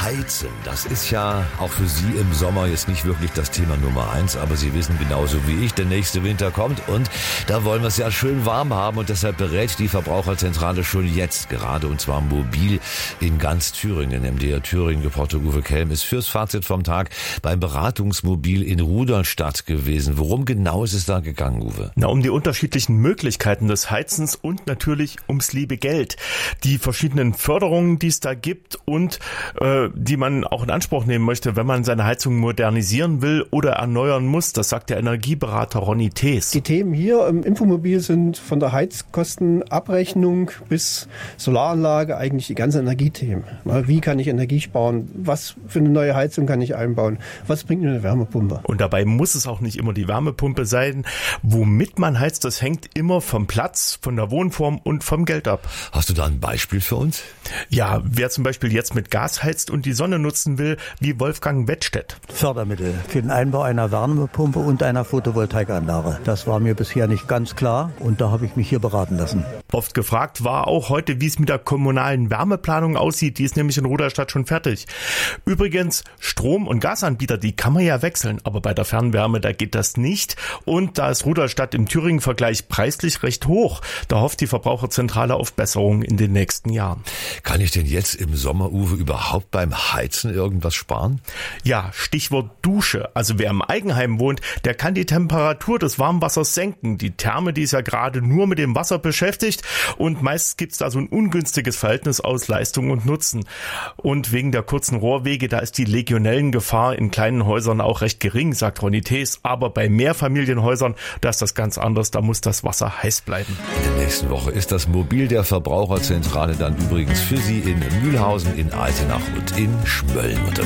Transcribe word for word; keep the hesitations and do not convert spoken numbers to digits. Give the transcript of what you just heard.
Heizen, das ist ja auch für Sie im Sommer jetzt nicht wirklich das Thema Nummer eins, aber Sie wissen genauso wie ich, der nächste Winter kommt und da wollen wir es ja schön warm haben und deshalb berät die Verbraucherzentrale schon jetzt gerade und zwar mobil in ganz Thüringen. M D R Thüringen-Reporter Uwe Kelm ist fürs Fazit vom Tag beim Beratungsmobil in Rudolstadt gewesen. Worum genau ist es da gegangen, Uwe? Na, um die unterschiedlichen Möglichkeiten des Heizens und natürlich ums liebe Geld. Die verschiedenen Förderungen, die es da gibt und äh, die man auch in Anspruch nehmen möchte, wenn man seine Heizung modernisieren will oder erneuern muss. Das sagt der Energieberater Ronny Thees. Die Themen hier im Infomobil sind von der Heizkostenabrechnung bis Solaranlage eigentlich die ganzen Energiethemen. Wie kann ich Energie sparen? Was für eine neue Heizung kann ich einbauen? Was bringt mir eine Wärmepumpe? Und dabei muss es auch nicht immer die Wärmepumpe sein. Womit man heizt, das hängt immer vom Platz, von der Wohnform und vom Geld ab. Hast du da ein Beispiel für uns? Ja, wer zum Beispiel jetzt mit Gas heizt und die Sonne nutzen will, wie Wolfgang Wettstedt. Fördermittel für den Einbau einer Wärmepumpe und einer Photovoltaikanlage. Das war mir bisher nicht ganz klar und da habe ich mich hier beraten lassen. Oft gefragt war auch heute, wie es mit der kommunalen Wärmeplanung aussieht. Die ist nämlich in Rudolstadt schon fertig. Übrigens, Strom- und Gasanbieter, die kann man ja wechseln, aber bei der Fernwärme, da geht das nicht. Und da ist Rudolstadt im Thüringen-Vergleich preislich recht hoch. Da hofft die Verbraucherzentrale auf Besserungen in den nächsten Jahren. Kann ich denn jetzt im Sommer, Uwe, überhaupt beim Heizen irgendwas sparen? Ja, Stichwort Dusche. Also wer im Eigenheim wohnt, der kann die Temperatur des Warmwassers senken. Die Therme, die ist ja gerade nur mit dem Wasser beschäftigt und meist gibt's da so ein ungünstiges Verhältnis aus Leistung und Nutzen. Und wegen der kurzen Rohrwege, da ist die Legionellengefahr in kleinen Häusern auch recht gering, sagt Ronny Thees. Aber bei Mehrfamilienhäusern, da ist das ganz anders, da muss das Wasser heiß bleiben. In der nächsten Woche ist das Mobil der Verbraucherzentrale dann übrigens für Sie in Mühlhausen, in Altenach und in Schmölln unterwegs.